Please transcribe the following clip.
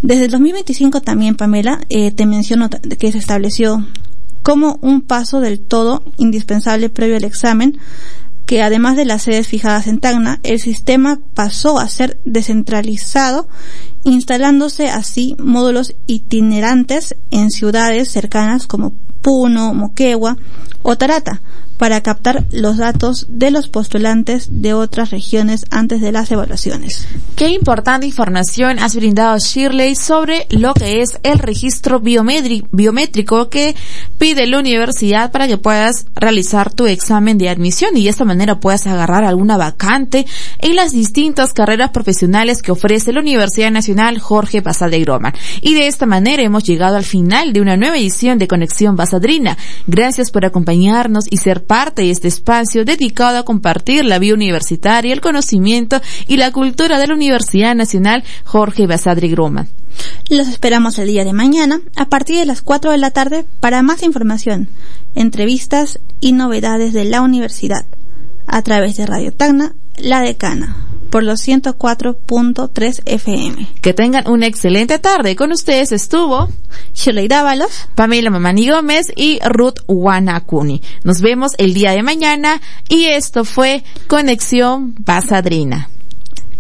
Desde el 2025 también, Pamela, te menciono que se estableció como un paso del todo indispensable previo al examen, que además de las sedes fijadas en Tacna, el sistema pasó a ser descentralizado, instalándose así módulos itinerantes en ciudades cercanas como Puno, Moquegua o Tarata, para captar los datos de los postulantes de otras regiones antes de las evaluaciones. Qué importante información has brindado, Shirley, sobre lo que es el registro biométrico que pide la universidad para que puedas realizar tu examen de admisión y de esta manera puedas agarrar alguna vacante en las distintas carreras profesionales que ofrece la Universidad Nacional Jorge Basadre Groman. Y de esta manera hemos llegado al final de una nueva edición de Conexión Basadrina. Gracias por acompañarnos y ser parte de este espacio dedicado a compartir la vida universitaria, el conocimiento y la cultura de la Universidad Nacional Jorge Basadre Groman. Los esperamos el día de mañana a partir de las 4 de la tarde para más información, entrevistas y novedades de la universidad a través de Radio Tacna, La Decana, por los 104.3 FM. Que tengan una excelente tarde. Con ustedes estuvo Shirley Dávalos, Pamela Mamani Gómez y Ruth Wanacuni. Nos vemos el día de mañana y esto fue Conexión Basadrina.